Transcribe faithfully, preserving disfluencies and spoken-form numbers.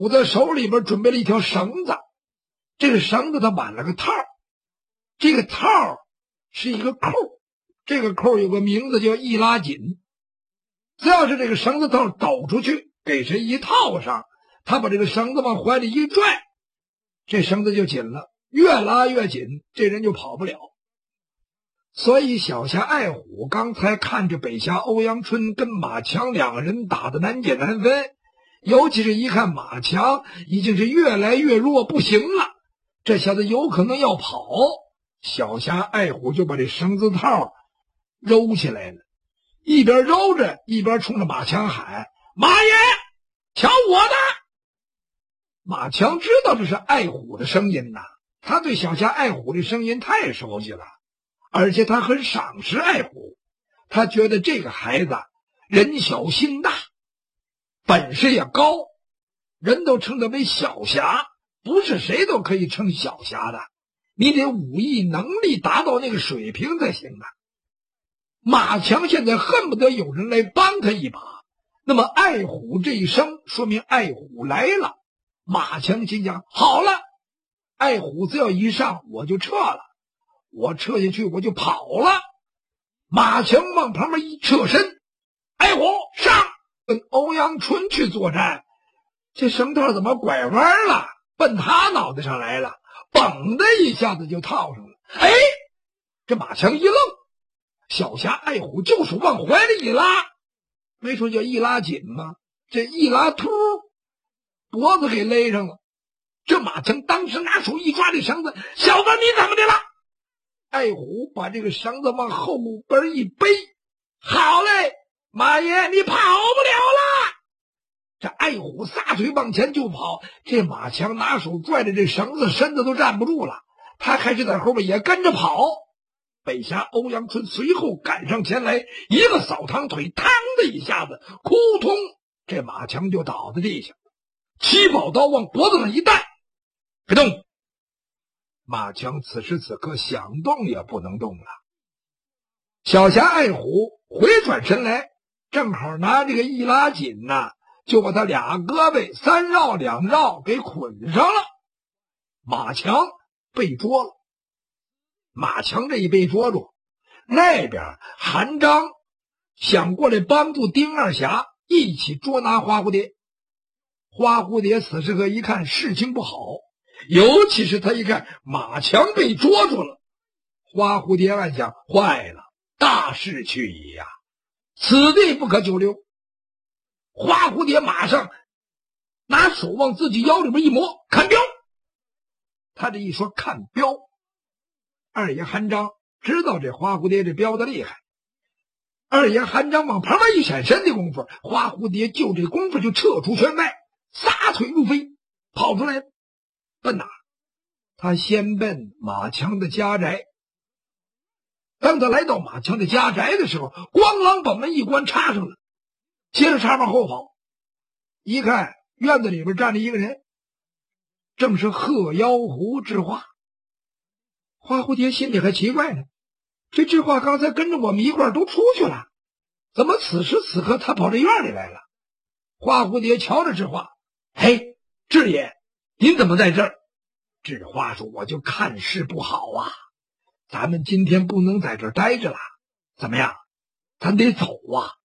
我在手里边准备了一条绳子，这个绳子它挽了个套，这个套是一个扣，这个扣有个名字叫易拉紧。只要是这个绳子套抖出去，给谁一套上，他把这个绳子往怀里一拽，这绳子就紧了，越拉越紧，这人就跑不了。所以小侠爱虎刚才看着北侠欧阳春跟马强两个人打得难解难分，尤其是一看马强已经是越来越弱不行了，这小子有可能要跑，小侠爱虎就把这绳子套揉起来了，一边揉着一边冲着马强喊：马爷，瞧我的！马强知道这是爱虎的声音呐，他对小侠爱虎的声音太熟悉了，而且他很赏识爱虎，他觉得这个孩子人小心大，本事也高，人都称他为小侠，不是谁都可以称小侠的，你得武艺能力达到那个水平才行啊。马强现在恨不得有人来帮他一把，那么爱虎这一声说明爱虎来了。马强心想，好了，爱虎只要一上我就撤了，我撤下去我就跑了。马强往旁边一侧身，爱虎上，跟欧阳春去作战。这绳套怎么拐弯了，奔他脑袋上来了，嘣的一下子就套上了。哎，这马强一愣，小侠爱虎就手往怀里一拉，没说叫一拉紧吗？这一拉突，脖子给勒上了。这马强当时拿手一抓这绳子，小子你怎么的了？爱虎把这个绳子往后边一背，好嘞，马爷你跑不了了。这爱虎撒腿往前就跑，这马强拿手拽着这绳子，身子都站不住了，他开始在后面也跟着跑。北侠欧阳春随后赶上前来，一个扫堂腿，嘡的一下子，扑通，这马强就倒在地下，七宝刀往脖子上一戴，别动。马强此时此刻想动也不能动了。小侠爱虎回转身来，正好拿这个一拉紧呐、啊，就把他俩胳膊三绕两绕给捆上了。马强被捉了。马强这一被捉住，那边韩章想过来帮助丁二侠一起捉拿花蝴蝶。花蝴蝶此时刻一看事情不好，尤其是他一看马强被捉住了，花蝴蝶暗想，坏了，大势去矣呀，此地不可久留。花蝴蝶马上拿手往自己腰里边一摸，看镖。他这一说看镖，二爷韩章知道这花蝴蝶这镖的厉害，二爷韩章往旁边一闪身的功夫，花蝴蝶就这功夫就撤出圈外，撒腿入飞，跑出来了。奔哪？他先奔马强的家宅。当他来到马强的家宅的时候，咣啷把门一关插上了，接着插往后跑，一看院子里边站着一个人，正是鹤妖狐智化。花蝴蝶心里还奇怪呢，这智化刚才跟着我们一块儿都出去了，怎么此时此刻他跑这院里来了？花蝴蝶瞧着智化，嘿，智爷，您怎么在这儿？智化说，我就看事不好啊，咱们今天不能在这儿待着了，怎么样？咱得走啊。